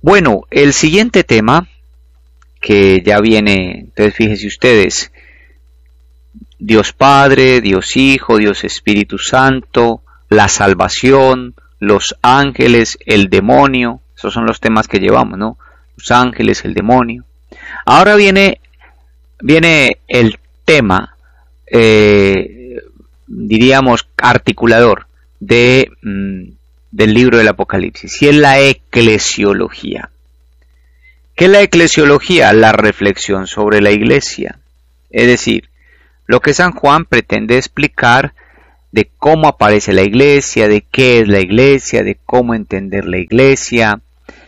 Bueno, el siguiente tema que ya viene, entonces fíjense ustedes, Dios Padre, Dios Hijo, Dios Espíritu Santo, la salvación, los ángeles, el demonio, esos son los temas que llevamos, ¿no? Los ángeles, el demonio. Ahora viene el tema, diríamos, articulador del libro del Apocalipsis, y es la eclesiología. ¿Qué es la eclesiología? La reflexión sobre la iglesia. Es decir, lo que San Juan pretende explicar de cómo aparece la iglesia, de qué es la iglesia, de cómo entender la iglesia,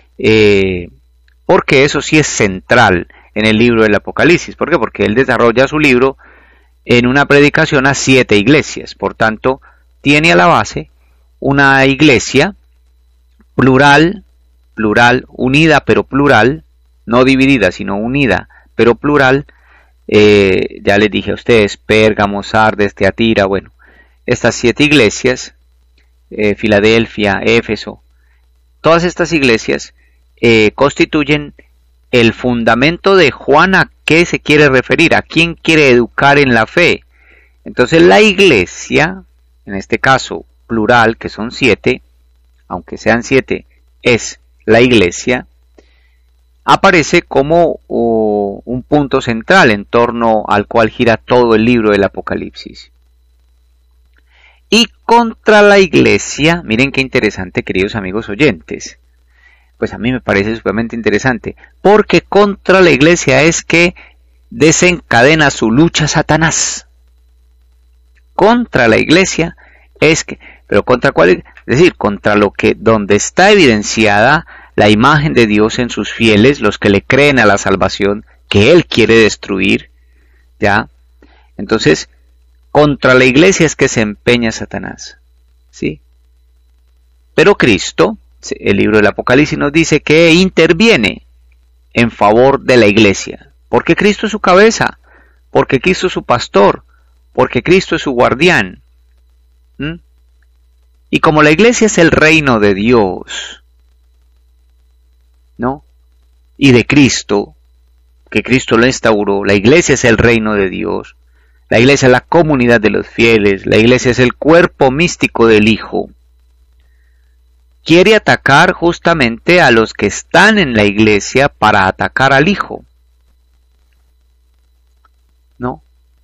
porque eso sí es central en el libro del Apocalipsis. ¿Por qué? Porque él desarrolla su libro en una predicación a 7 iglesias. Por tanto, tiene a la base una iglesia plural, unida pero plural, no dividida sino unida pero plural. Ya les dije a ustedes, Pérgamo, Sardes, Teatira, bueno, estas 7 iglesias, Filadelfia, Éfeso, todas estas iglesias constituyen el fundamento de Juan. ¿A qué se quiere referir? ¿A quién quiere educar en la fe? Entonces la iglesia, en este caso plural, que son 7, aunque sean 7, es la iglesia, aparece como un punto central en torno al cual gira todo el libro del Apocalipsis. Y contra la iglesia, miren qué interesante, queridos amigos oyentes, pues a mí me parece sumamente interesante, porque contra la iglesia es que desencadena su lucha Satanás. Contra la iglesia es que, pero ¿contra cuál? Es decir, contra lo que, donde está evidenciada la imagen de Dios en sus fieles, los que le creen a la salvación que Él quiere destruir, ¿ya? Entonces, contra la iglesia es que se empeña Satanás, ¿sí? Pero Cristo, el libro del Apocalipsis nos dice que interviene en favor de la iglesia, porque Cristo es su cabeza, porque Cristo es su pastor, porque Cristo es su guardián. Y como la iglesia es el reino de Dios, ¿no? Y de Cristo, que Cristo lo instauró, la iglesia es el reino de Dios, la iglesia es la comunidad de los fieles, la iglesia es el cuerpo místico del Hijo. Quiere atacar justamente a los que están en la iglesia para atacar al Hijo, ¿no?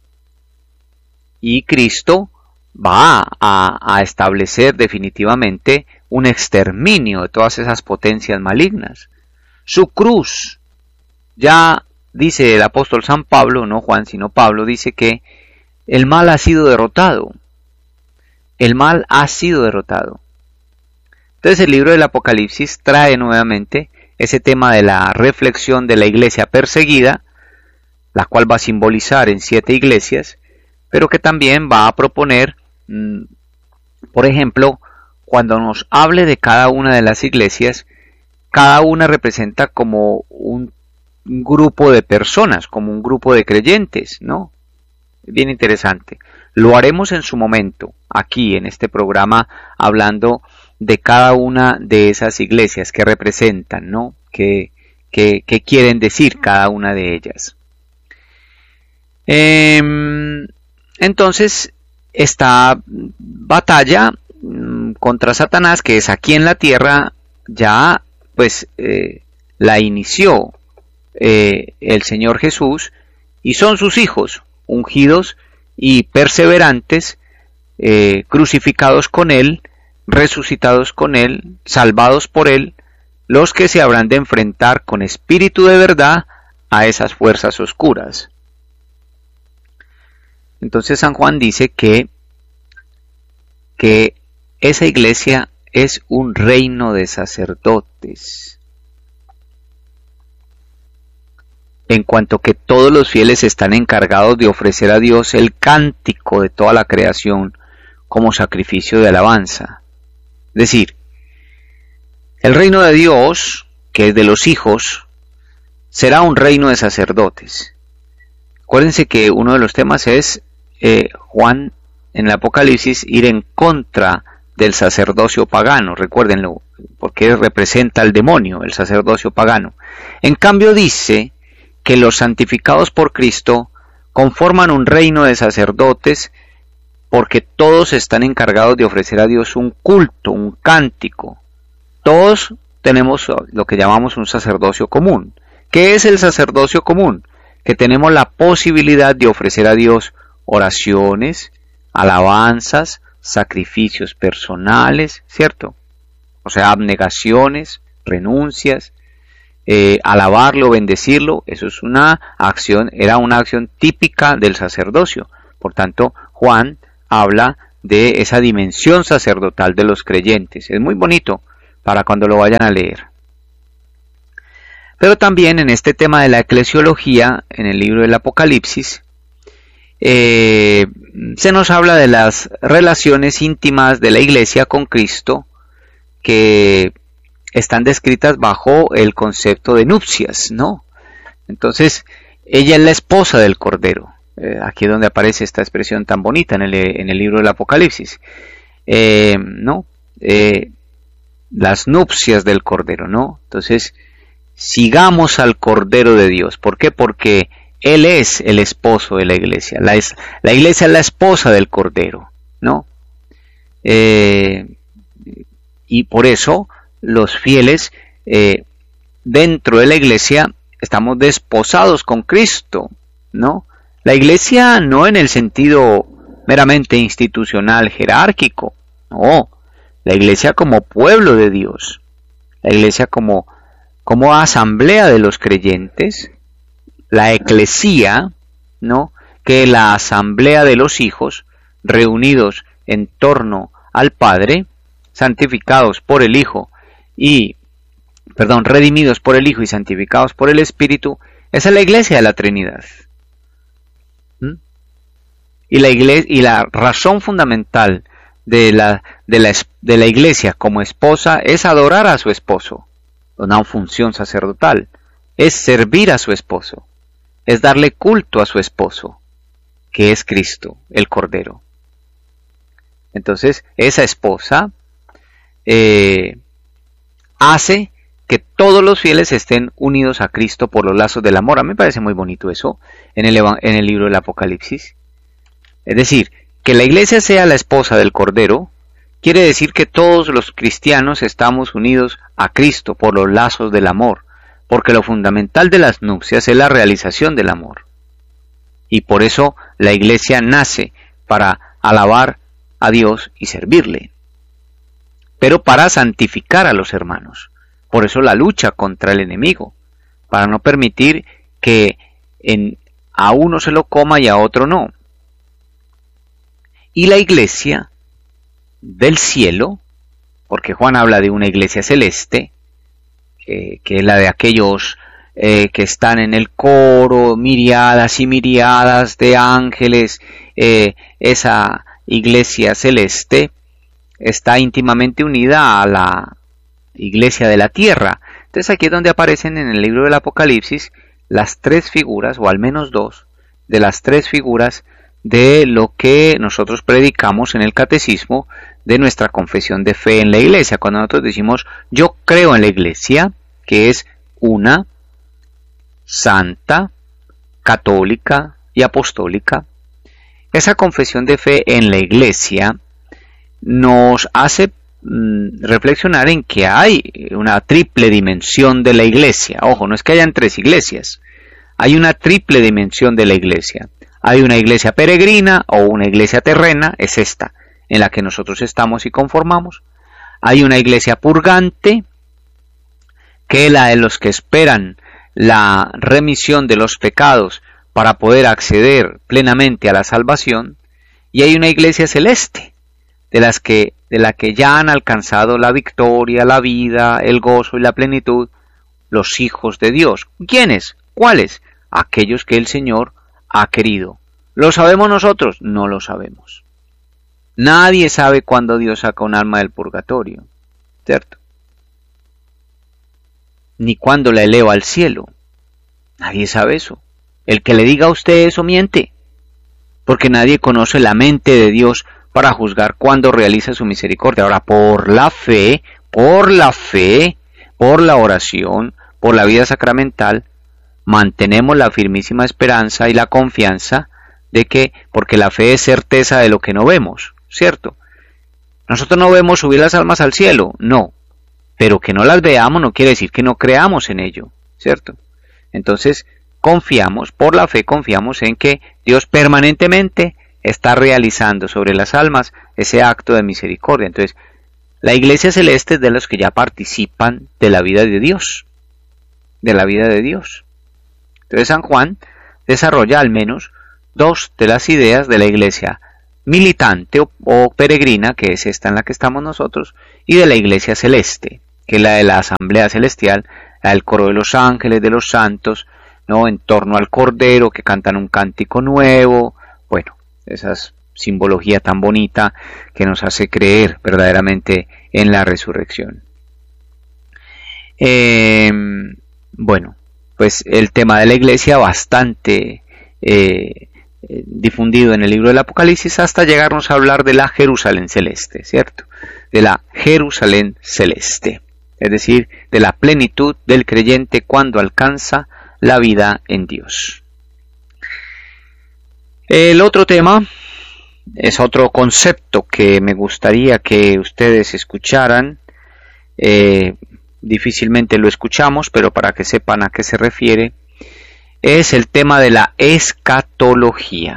Y Cristo va a establecer definitivamente un exterminio de todas esas potencias malignas. Su cruz, ya dice el apóstol San Pablo, no Juan sino Pablo, dice que el mal ha sido derrotado. El mal ha sido derrotado. Entonces el libro del Apocalipsis trae nuevamente ese tema de la reflexión de la iglesia perseguida, la cual va a simbolizar en 7 iglesias, pero que también va a proponer, por ejemplo, cuando nos hable de cada una de las iglesias, cada una representa como un grupo de personas, como un grupo de creyentes, ¿no? Bien interesante. Lo haremos en su momento, aquí en este programa, hablando de cada una de esas iglesias que representan, ¿no? ¿Qué quieren decir cada una de ellas? Entonces, esta batalla contra Satanás, que es aquí en la tierra, ya pues la inició el Señor Jesús, y son sus hijos, ungidos y perseverantes, crucificados con Él, resucitados con Él, salvados por Él, los que se habrán de enfrentar con espíritu de verdad a esas fuerzas oscuras. Entonces San Juan dice que esa iglesia es un reino de sacerdotes, en cuanto que todos los fieles están encargados de ofrecer a Dios el cántico de toda la creación como sacrificio de alabanza. Es decir, el reino de Dios, que es de los hijos, será un reino de sacerdotes. Acuérdense que uno de los temas es Juan en el Apocalipsis ir en contra del sacerdocio pagano. Recuérdenlo, porque representa al demonio, el sacerdocio pagano. En cambio dice que los santificados por Cristo conforman un reino de sacerdotes porque todos están encargados de ofrecer a Dios un culto, un cántico. Todos tenemos lo que llamamos un sacerdocio común. ¿Qué es el sacerdocio común? Que tenemos la posibilidad de ofrecer a Dios oraciones, alabanzas, sacrificios personales, ¿cierto? O sea, abnegaciones, renuncias, alabarlo, bendecirlo, eso es una acción, era una acción típica del sacerdocio. Por tanto, Juan habla de esa dimensión sacerdotal de los creyentes. Es muy bonito para cuando lo vayan a leer. Pero también en este tema de la eclesiología, en el libro del Apocalipsis, se nos habla de las relaciones íntimas de la iglesia con Cristo, que están descritas bajo el concepto de nupcias, ¿no? Entonces, ella es la esposa del Cordero. Aquí es donde aparece esta expresión tan bonita en el libro del Apocalipsis, ¿no? Las nupcias del Cordero, ¿no? Entonces, sigamos al Cordero de Dios. ¿Por qué? Porque Él es el esposo de la iglesia. La iglesia es la esposa del Cordero, ¿no? Y por eso los fieles dentro de la iglesia estamos desposados con Cristo, ¿no? La iglesia no en el sentido meramente institucional, jerárquico, no. La iglesia como pueblo de Dios, la iglesia como asamblea de los creyentes, la eclesía, ¿no? Que es la asamblea de los hijos reunidos en torno al Padre, santificados por el Hijo redimidos por el Hijo y santificados por el Espíritu. Esa es la iglesia de la Trinidad. Y la razón fundamental de la iglesia como esposa es adorar a su esposo, una función sacerdotal, es servir a su esposo, es darle culto a su esposo, que es Cristo, el Cordero. Entonces, esa esposa hace que todos los fieles estén unidos a Cristo por los lazos del amor. A mí me parece muy bonito eso en el libro del Apocalipsis. Es decir, que la iglesia sea la esposa del Cordero, quiere decir que todos los cristianos estamos unidos a Cristo por los lazos del amor, porque lo fundamental de las nupcias es la realización del amor. Y por eso la iglesia nace para alabar a Dios y servirle, pero para santificar a los hermanos. Por eso la lucha contra el enemigo, para no permitir que a uno se lo coma y a otro no. Y la iglesia del cielo, porque Juan habla de una iglesia celeste, que es la de aquellos que están en el coro, miriadas y miriadas de ángeles, esa iglesia celeste está íntimamente unida a la iglesia de la tierra. Entonces aquí es donde aparecen en el libro del Apocalipsis las tres figuras, o al menos dos, de las tres figuras de lo que nosotros predicamos en el catecismo de nuestra confesión de fe en la iglesia. Cuando nosotros decimos yo creo en la iglesia, que es una, santa, católica y apostólica, esa confesión de fe en la iglesia nos hace reflexionar en que hay una triple dimensión de la iglesia. Ojo, no es que hayan tres iglesias, hay una triple dimensión de la iglesia. Hay una iglesia peregrina o una iglesia terrena, es esta, en la que nosotros estamos y conformamos. Hay una iglesia purgante, que es la de los que esperan la remisión de los pecados para poder acceder plenamente a la salvación. Y hay una iglesia celeste, de la que ya han alcanzado la victoria, la vida, el gozo y la plenitud, los hijos de Dios. ¿Quiénes? ¿Cuáles? Aquellos que el Señor ha querido. ¿Lo sabemos nosotros? No lo sabemos. Nadie sabe cuándo Dios saca un alma del purgatorio, ¿cierto? Ni cuándo la eleva al cielo. Nadie sabe eso. El que le diga a usted eso miente, porque nadie conoce la mente de Dios para juzgar cuándo realiza su misericordia. Ahora, por la fe por la fe, por la oración, por la vida sacramental, mantenemos la firmísima esperanza y la confianza de que, porque la fe es certeza de lo que no vemos, ¿cierto? Nosotros no vemos subir las almas al cielo, no, pero que no las veamos no quiere decir que no creamos en ello, ¿cierto? Entonces, confiamos, por la fe confiamos en que Dios permanentemente está realizando sobre las almas ese acto de misericordia. Entonces, la iglesia celeste es de los que ya participan de la vida de Dios, de la vida de Dios. Entonces, San Juan desarrolla al menos dos de las ideas de la iglesia militante o peregrina, que es esta en la que estamos nosotros, y de la iglesia celeste, que es la de la asamblea celestial, la del coro de los ángeles, de los santos, ¿no? En torno al Cordero, que cantan un cántico nuevo, bueno, esa simbología tan bonita que nos hace creer verdaderamente en la resurrección. Bueno, pues el tema de la iglesia bastante difundido en el libro del Apocalipsis, hasta llegarnos a hablar de la Jerusalén celeste, ¿cierto? De la Jerusalén celeste, es decir, de la plenitud del creyente cuando alcanza la vida en Dios. El otro tema es otro concepto que me gustaría que ustedes escucharan. Difícilmente lo escuchamos, pero para que sepan a qué se refiere, es el tema de la escatología.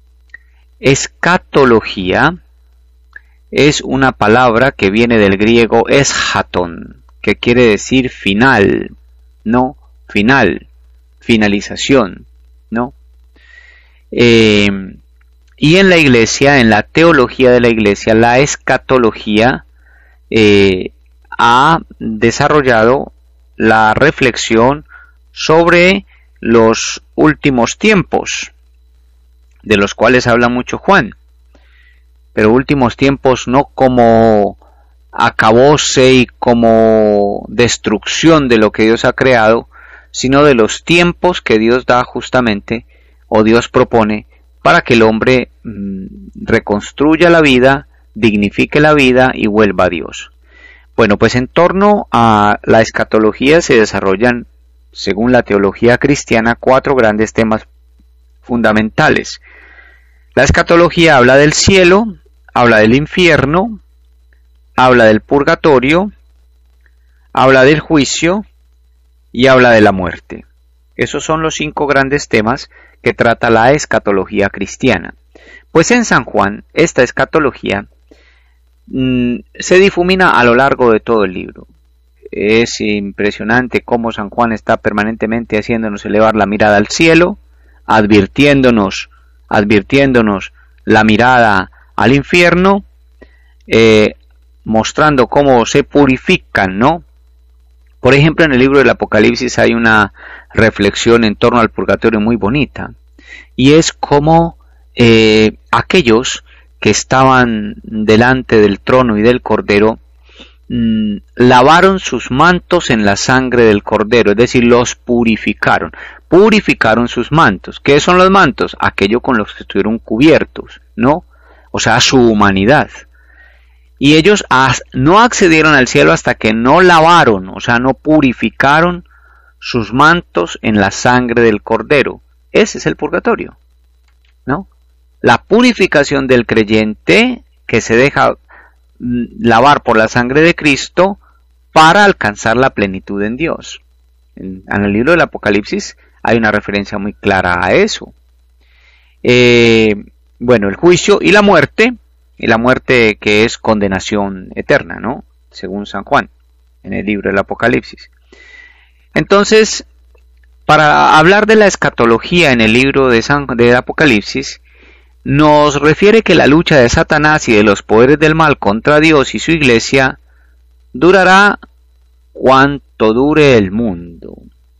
Escatología es una palabra que viene del griego eschaton, que quiere decir final, ¿no? Final, finalización, ¿no? Y en la iglesia, en la teología de la iglesia, la escatología ha desarrollado la reflexión sobre los últimos tiempos, de los cuales habla mucho Juan, pero últimos tiempos no como acabose y como destrucción de lo que Dios ha creado, sino de los tiempos que Dios da justamente, o Dios propone, para que el hombre reconstruya la vida, dignifique la vida y vuelva a Dios. Bueno, pues en torno a la escatología se desarrollan, según la teología cristiana, 4 grandes temas fundamentales. La escatología habla del cielo, habla del infierno, habla del purgatorio, habla del juicio y habla de la muerte. Esos son los 5 grandes temas que trata la escatología cristiana. Pues en San Juan, esta escatología se difumina a lo largo de todo el libro. Es impresionante cómo San Juan está permanentemente haciéndonos elevar la mirada al cielo, advirtiéndonos la mirada al infierno, mostrando cómo se purifican, ¿no? Por ejemplo, en el libro del Apocalipsis hay una reflexión en torno al purgatorio muy bonita, y es como aquellos que estaban delante del trono y del Cordero lavaron sus mantos en la sangre del Cordero, es decir, los purificaron sus mantos. ¿Qué son los mantos? Aquello con los que estuvieron cubiertos, ¿no? O sea, su humanidad. Y ellos no accedieron al cielo hasta que no lavaron, o sea, no purificaron sus mantos en la sangre del Cordero. Ese es el purgatorio, ¿no? La purificación del creyente que se deja lavar por la sangre de Cristo para alcanzar la plenitud en Dios. En el libro del Apocalipsis hay una referencia muy clara a eso. Bueno, el juicio y la muerte que es condenación eterna, ¿no? Según San Juan, en el libro del Apocalipsis. Entonces, para hablar de la escatología en el libro del Apocalipsis, nos refiere que la lucha de Satanás y de los poderes del mal contra Dios y su iglesia durará cuanto dure el mundo.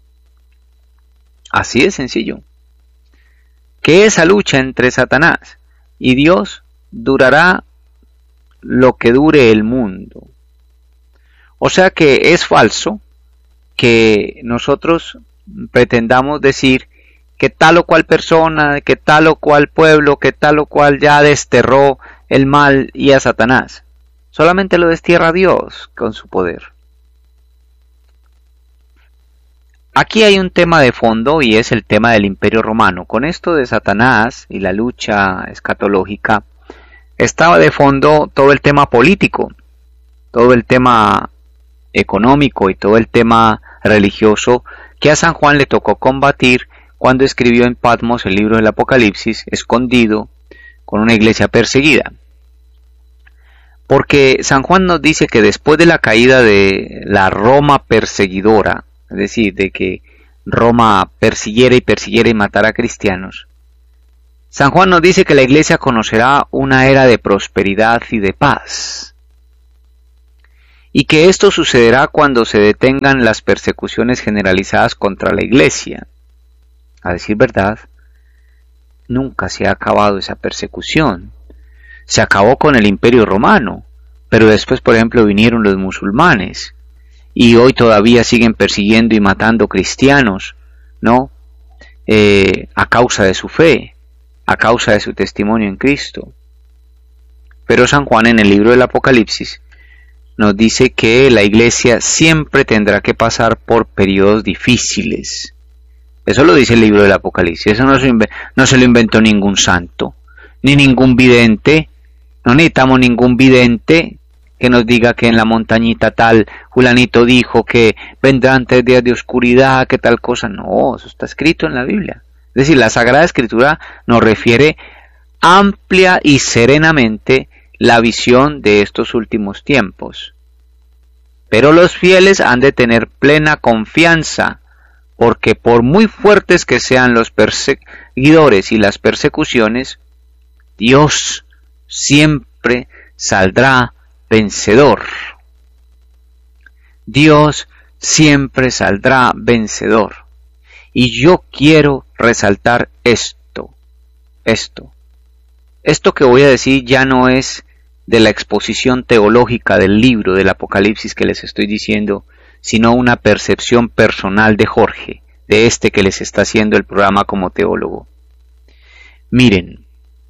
Así de sencillo. Que esa lucha entre Satanás y Dios durará lo que dure el mundo. O sea que es falso que nosotros pretendamos decir que tal o cual persona, que tal o cual pueblo, que tal o cual ya desterró el mal y a Satanás. Solamente lo destierra Dios con su poder. Aquí hay un tema de fondo y es el tema del Imperio Romano. Con esto de Satanás y la lucha escatológica, estaba de fondo todo el tema político, todo el tema económico y todo el tema religioso que a San Juan le tocó combatir cuando escribió en Patmos el libro del Apocalipsis, escondido, con una iglesia perseguida. Porque San Juan nos dice que después de la caída de la Roma perseguidora, es decir, de que Roma persiguiera y matara a cristianos, San Juan nos dice que la iglesia conocerá una era de prosperidad y de paz, y que esto sucederá cuando se detengan las persecuciones generalizadas contra la iglesia. A decir verdad, nunca se ha acabado esa persecución. Se acabó con el Imperio Romano, pero después, por ejemplo, vinieron los musulmanes, y hoy todavía siguen persiguiendo y matando cristianos, ¿no? A causa de su fe, a causa de su testimonio en Cristo. Pero San Juan en el libro del Apocalipsis nos dice que la iglesia siempre tendrá que pasar por periodos difíciles. Eso lo dice el libro del Apocalipsis. Eso no se lo inventó ningún santo, ni ningún vidente. No necesitamos ningún vidente que nos diga que en la montañita tal Julanito dijo que vendrán 3 días de oscuridad, que tal cosa. No, eso está escrito en la Biblia. Es decir, la Sagrada Escritura nos refiere amplia y serenamente la visión de estos últimos tiempos. Pero los fieles han de tener plena confianza, porque por muy fuertes que sean los perseguidores y las persecuciones, Dios siempre saldrá vencedor. Dios siempre saldrá vencedor. Y yo quiero resaltar esto. Esto que voy a decir ya no es de la exposición teológica del libro del Apocalipsis que les estoy diciendo, sino una percepción personal de Jorge, de este que les está haciendo el programa como teólogo. Miren,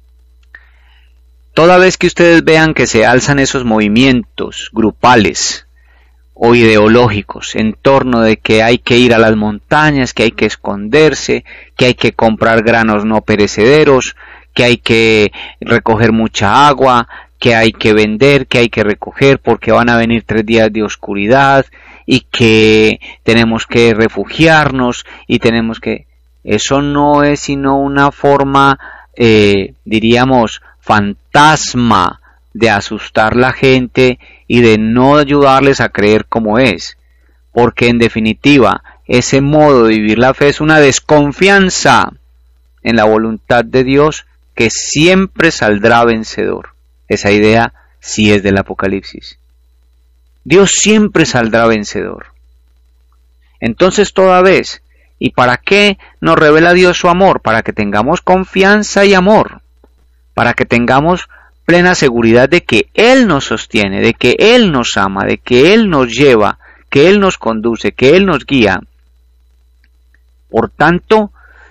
toda vez que ustedes vean que se alzan esos movimientos grupales o ideológicos en torno de que hay que ir a las montañas, que hay que esconderse, que hay que comprar granos no perecederos, que hay que recoger mucha agua, que hay que vender, que hay que recoger porque van a venir 3 días de oscuridad y que tenemos que refugiarnos y tenemos que... Eso no es sino una forma, diríamos, fantasma de asustar a la gente y de no ayudarles a creer como es, porque en definitiva ese modo de vivir la fe es una desconfianza en la voluntad de Dios que siempre saldrá vencedor. Esa idea sí es del Apocalipsis. Dios siempre saldrá vencedor. Entonces toda vez, ¿y para qué nos revela Dios su amor? Para que tengamos confianza y amor, para que tengamos plena seguridad de que Él nos sostiene, de que Él nos ama, de que Él nos lleva, que Él nos conduce, que Él nos guía. Por tanto,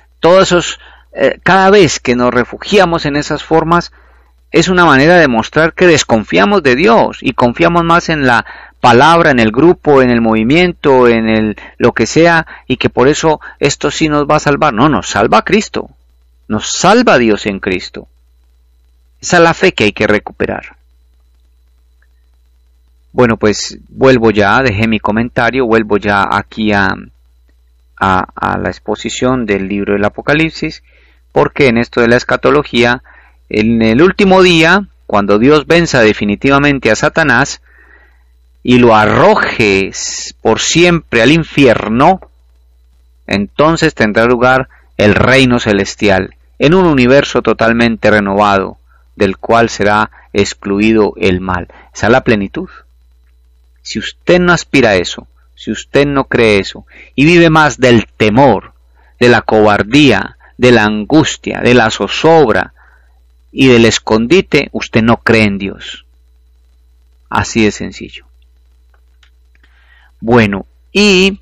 cada vez que nos refugiamos en esas formas, es una manera de mostrar que desconfiamos de Dios y confiamos más en la palabra, en el grupo, en el movimiento, en lo que sea, y que por eso esto sí nos va a salvar. No, nos salva Cristo, nos salva Dios en Cristo. Esa es la fe que hay que recuperar. Bueno, pues vuelvo ya, dejé mi comentario, vuelvo ya aquí a la exposición del libro del Apocalipsis, porque en esto de la escatología, en el último día, cuando Dios venza definitivamente a Satanás y lo arroje por siempre al infierno, entonces tendrá lugar el reino celestial, en un universo totalmente renovado, del cual será excluido el mal. Esa es la plenitud. Si usted no aspira a eso, si usted no cree eso, y vive más del temor, de la cobardía, de la angustia, de la zozobra y del escondite, usted no cree en Dios. Así de sencillo. Bueno, y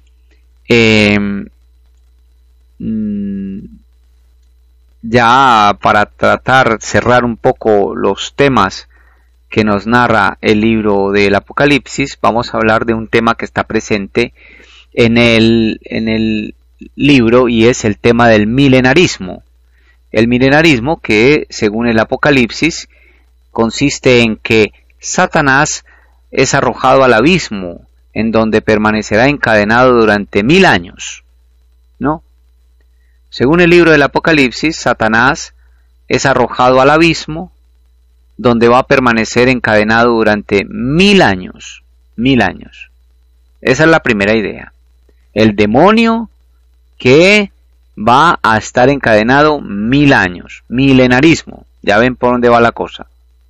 ya para cerrar un poco los temas que nos narra el libro del Apocalipsis, vamos a hablar de un tema que está presente en el libro, y es el tema del milenarismo. El milenarismo, que según el Apocalipsis consiste en que Satanás es arrojado al abismo, en donde permanecerá encadenado durante 1000 años, ¿no? Según el libro del Apocalipsis, Satanás es arrojado al abismo, donde va a permanecer encadenado durante 1000 años. 1000 años. Esa es la primera idea. El demonio que va a estar encadenado 1000 años. Milenarismo. Ya ven por dónde va la cosa.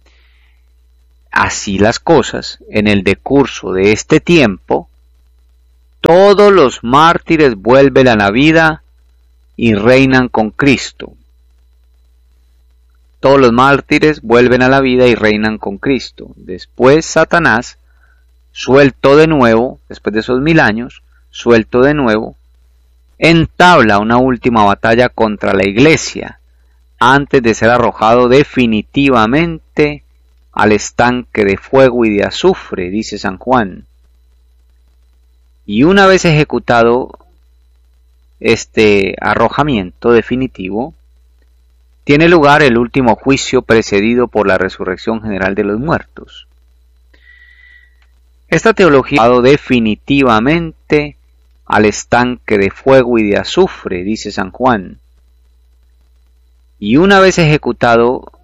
Así las cosas, en el decurso de este tiempo, todos los mártires vuelven a la vida y reinan con Cristo. Todos los mártires vuelven a la vida y reinan con Cristo. Después Satanás, suelto de nuevo, después de esos 1000 años, suelto de nuevo, entabla una última batalla contra la iglesia, antes de ser arrojado definitivamente al estanque de fuego y de azufre, dice San Juan. Y una vez ejecutado este arrojamiento definitivo, tiene lugar el último juicio precedido por la resurrección general de los muertos. Esta teología ha definitivamente al estanque de fuego y de azufre, dice San Juan. Y una vez ejecutado